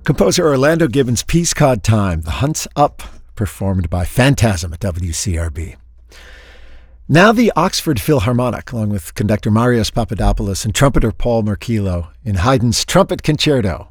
Composer Orlando Gibbons' Peace Cod Time, The Hunt's Up, performed by Phantasm at WCRB. Now the Oxford Philharmonic, along with conductor Marios Papadopoulos and trumpeter Paul Merkilo, in Haydn's Trumpet Concerto,